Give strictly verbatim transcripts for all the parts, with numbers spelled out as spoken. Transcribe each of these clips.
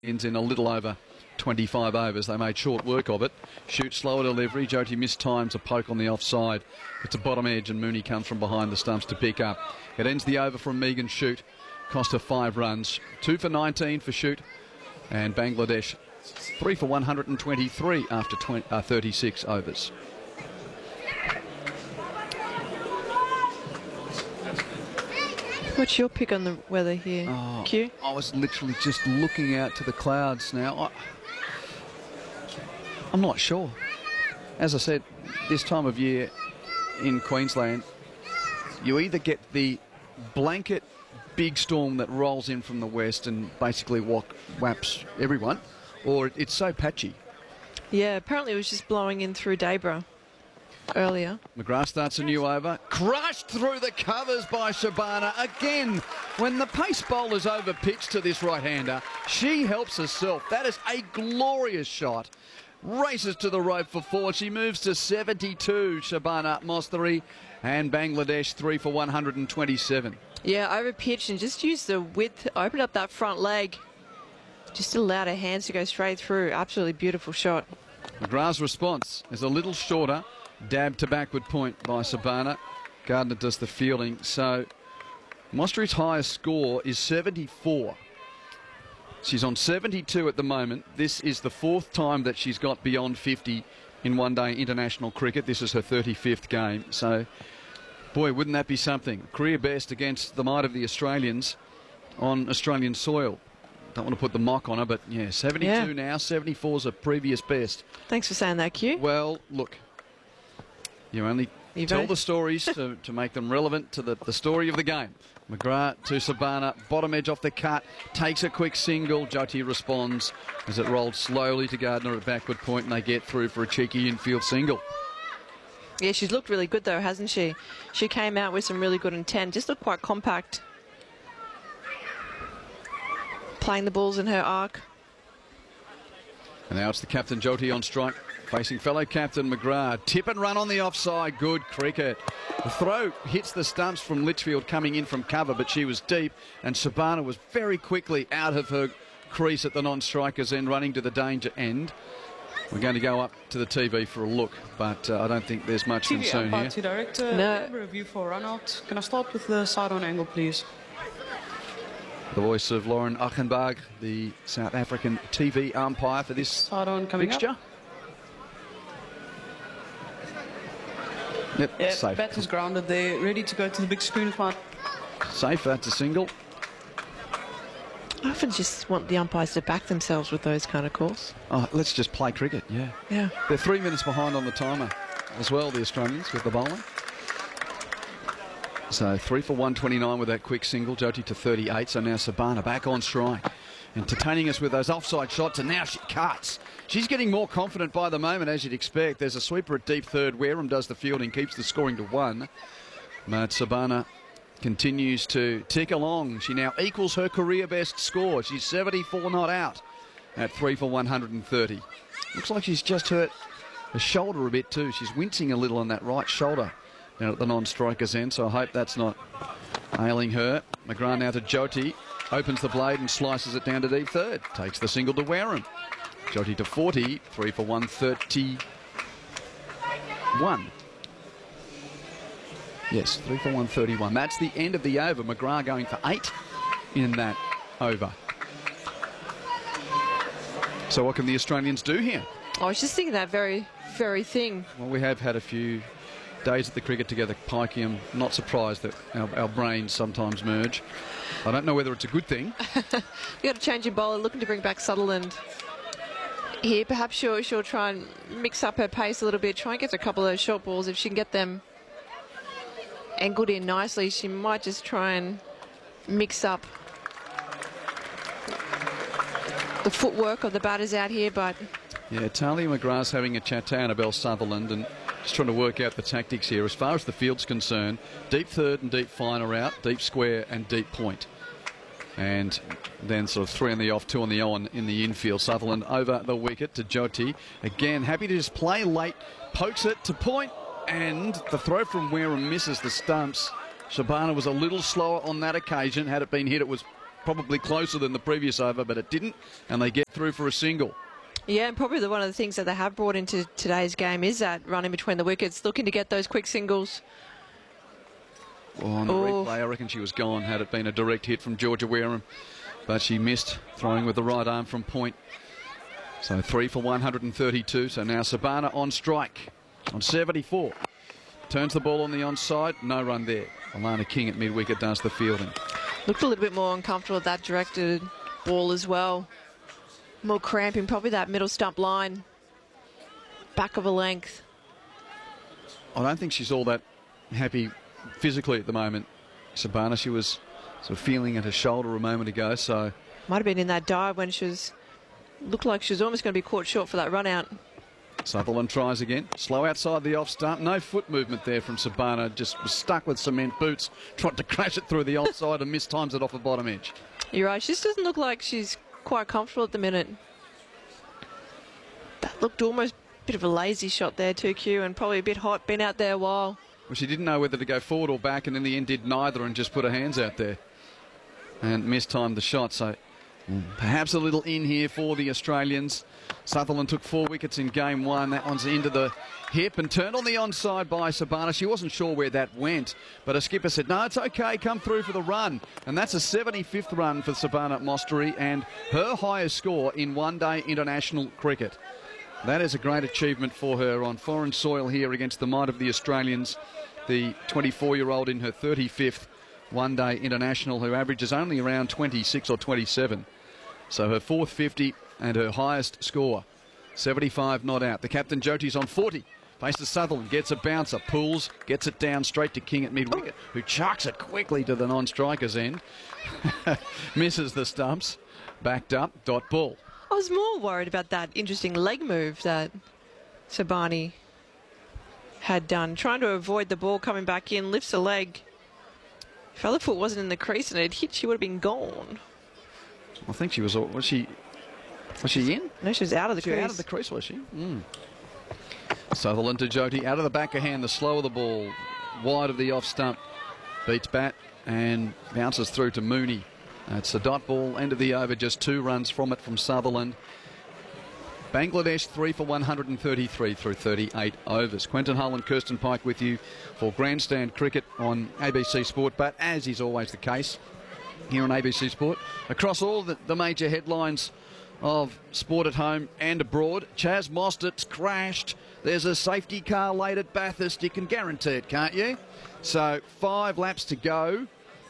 ends in a little over twenty-five overs. They made short work of it. Shoot, slower delivery. Jyoti mistimes a poke on the offside. It's a bottom edge and Mooney comes from behind the stumps to pick up. It ends the over from Megan Shoot. Cost her five runs. Two for nineteen for Shoot. And Bangladesh three for one hundred twenty-three after twenty, uh, thirty-six overs. What's your pick on the weather here, Oh, Q? I was literally just looking out to the clouds now. I, I'm not sure. As I said, this time of year in Queensland, you either get the blanket big storm that rolls in from the west and basically whack, whaps everyone, or it, it's so patchy. Yeah, apparently it was just blowing in through Debra earlier. McGrath starts a new over. Crushed through the covers by Shabana. Again, when the pace bowler's over pitch to this right-hander, she helps herself. That is a glorious shot. Races to the rope for four. She moves to seventy-two, Shabana Mostari, and Bangladesh three for one hundred twenty-seven. Yeah, over pitch and just used the width, opened up that front leg. Just allowed her hands to go straight through. Absolutely beautiful shot. McGrath's response is a little shorter. Dab to backward point by Shabana. Gardner does the fielding. So Mostari's highest score is seventy-four. She's on seventy-two at the moment. This is the fourth time that she's got beyond fifty in one-day international cricket. This is her thirty-fifth game. So, boy, wouldn't that be something? Career best against the might of the Australians on Australian soil. Don't want to put the mock on her, but yeah, seventy-two yeah. now. seventy-four is a previous best. Thanks for saying that, Q. Well, look, you only you tell vote? the stories to, to make them relevant to the, the story of the game. McGrath to Shabana, bottom edge off the cut, takes a quick single. Jyoti responds as it rolled slowly to Gardner at backward point, and they get through for a cheeky infield single. Yeah, she's looked really good though, hasn't she? She came out with some really good intent, just looked quite compact. Playing the balls in her arc. And now it's the captain, Jyoti, on strike, facing fellow captain McGrath. Tip and run on the offside. Good cricket. The throw hits the stumps from Litchfield coming in from cover, but she was deep, and Shabana was very quickly out of her crease at the non-striker's end, running to the danger end. We're going to go up to the T V for a look, but uh, I don't think there's much T V concern umpire here. to direct uh, No. review for run out. Can I start with the side-on angle, please? The voice of Lauren Achenbach, the South African T V umpire for this Side-on coming fixture. up. Yep, Yeah, safe. bat is grounded there, ready to go to the big screen fight. Safe, that's a single. I often just want the umpires to back themselves with those kind of calls. Oh, let's just play cricket, yeah. Yeah. They're three minutes behind on the timer as well, the Australians, with the bowling. So three for one twenty-nine with that quick single. Jyoti to thirty-eight, so now Shabana back on strike. Entertaining us with those offside shots, and now she cuts. She's getting more confident by the moment, as you'd expect. There's a sweeper at deep third. Wareham does the fielding, keeps the scoring to one. But Shabana continues to tick along. She now equals her career best score. She's seventy-four not out at three for one hundred thirty. Looks like she's just hurt the shoulder a bit too. She's wincing a little on that right shoulder down at the non-striker's end, so I hope that's not ailing her. McGrath now to Jyoti. Opens the blade and slices it down to deep third. Takes the single to Wareham. Jyoti to forty. three for one thirty-one. Yes, three for one thirty-one. That's the end of the over. McGrath going for eight in that over. So what can the Australians do here? I was just thinking that very, very thing. Well, we have had a few days at the cricket together, Pikey. I'm not surprised that our, our brains sometimes merge. I don't know whether it's a good thing. You got to change your bowler, looking to bring back Sutherland here. Perhaps she'll, she'll try and mix up her pace a little bit, try and get a couple of those short balls. If she can get them angled in nicely, she might just try and mix up the footwork of the batters out here, but Yeah, Talia McGrath's having a chat to Annabelle Sutherland and just trying to work out the tactics here. As far as the field's concerned, deep third and deep fine are out, deep square and deep point. And then sort of three on the off, two on the on in the infield. Sutherland over the wicket to Jyoti. Again, happy to just play late, pokes it to point, and the throw from Wareham misses the stumps. Shabana was a little slower on that occasion. Had it been hit, it was probably closer than the previous over, but it didn't, and they get through for a single. Yeah, and probably the, one of the things that they have brought into today's game is that running between the wickets, looking to get those quick singles. Well, on the Oh. replay, I reckon she was gone had it been a direct hit from Georgia Wareham, but she missed, throwing with the right arm from point. So three for one hundred thirty-two. So now Sabana on strike on seventy-four. Turns the ball on the onside. No run there. Alana King at mid-wicket does the fielding. Looked a little bit more uncomfortable with that directed ball as well. More cramping, probably that middle stump line. Back of a length. I don't think she's all that happy physically at the moment, Sabana. She was sort of feeling at her shoulder a moment ago, so... Might have been in that dive when she was... Looked like she was almost going to be caught short for that run out. Sutherland tries again. Slow outside the off stump. No foot movement there from Sabana. Just was stuck with cement boots. Tried to crash it through the offside and mistimes it off the bottom edge. You're right. She just doesn't look like she's quite comfortable at the minute. That looked almost a bit of a lazy shot there too, Q, and probably a bit hot. Been out there a while. Well, she didn't know whether to go forward or back, and in the end did neither and just put her hands out there and mistimed the shot. So perhaps a little in here for the Australians. Sutherland took four wickets in game one. That one's into the hip and turned on the onside by Sabana. She wasn't sure where that went, but her skipper said, no, it's okay, come through for the run. And that's a seventy-fifth run for Sabana Mostery and her highest score in one-day international cricket. That is a great achievement for her on foreign soil here against the might of the Australians. The twenty-four-year-old in her thirty-fifth one-day international, who averages only around twenty-six or twenty-seven. So her fourth fifty and her highest score, seventy-five not out. The captain Jyoti's on forty. Faces Sutherland, gets a bouncer, pulls, gets it down straight to King at mid-wicket, who chucks it quickly to the non-striker's end. Misses the stumps. Backed up, dot ball. I was more worried about that interesting leg move that Sabani had done. Trying to avoid the ball coming back in, lifts a leg. If other foot wasn't in the crease and it hit, she would have been gone. I think she was, was she, was she in? No, she was out of the She crease. out of the crease, was she? Mm. Sutherland to Jyoti, out of the back of hand, the slower the ball, wide of the off stump, beats bat and bounces through to Mooney. It's a dot ball, end of the over, just two runs from it from Sutherland. Bangladesh three for one hundred thirty-three through thirty-eight overs. Quentin Hull and Kirsten Pike with you for Grandstand Cricket on A B C Sport, but as is always the case here on A B C Sport, across all the, the major headlines of sport at home and abroad, Chas Mostert's crashed. There's a safety car late at Bathurst. You can guarantee it, can't you? So five laps to go.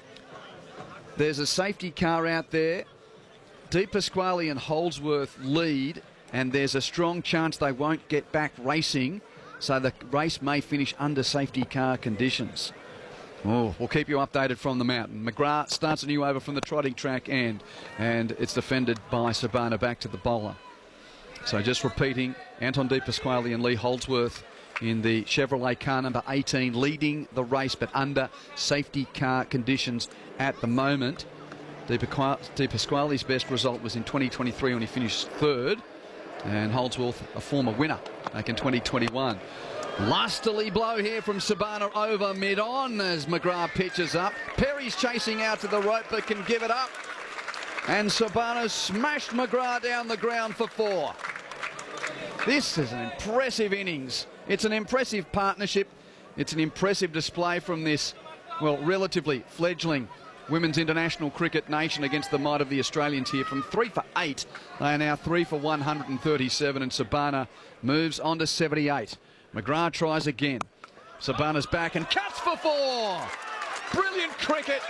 There's a safety car out there. De Pasquale and Holdsworth lead, and there's a strong chance they won't get back racing, so the race may finish under safety car conditions. Oh, we'll keep you updated from the mountain. McGrath starts a new over from the trotting track end, and it's defended by Sabana back to the bowler. So just repeating, Anton De Pasquale and Lee Holdsworth in the Chevrolet car number eighteen, leading the race, but under safety car conditions at the moment. De Pasquale's best result was in twenty twenty-three when he finished third, and Holdsworth, a former winner back in twenty twenty-one. Lustily blow here from Sabana over mid-on as McGrath pitches up. Perry's chasing out to the rope but can give it up. And Sabana smashed McGrath down the ground for four. This is an impressive innings. It's an impressive partnership. It's an impressive display from this, well, relatively fledgling women's international cricket nation against the might of the Australians here. From three for eight, they are now three for one hundred thirty-seven, and Sabana moves on to seventy-eight. McGrath tries again. Sabana's back and cuts for four. Brilliant cricket.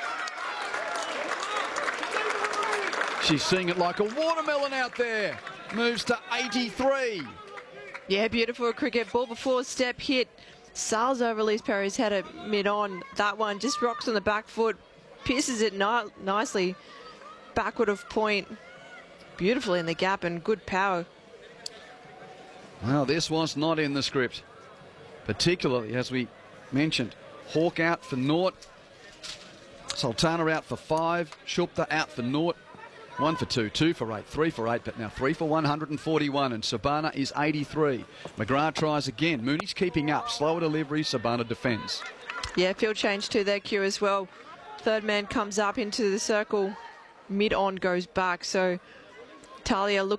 She's seeing it like a watermelon out there. Moves to eighty-three. Yeah, beautiful cricket. Ball before step hit. Sails over Elise Perry's head at mid-on. That one just rocks on the back foot. Pierces it ni nicely backward of point. Beautifully in the gap and good power. Well, this was not in the script. Particularly, as we mentioned, Hawke out for naught. Sultana out for five. Shupta out for naught. One for two, two for eight, three for eight, but now three for one hundred forty-one, and Sabana is eighty-three. McGrath tries again. Mooney's keeping up. Slower delivery. Sabana defends. Yeah, field change to their cue as well. Third man comes up into the circle. mid on goes back. So Talia looking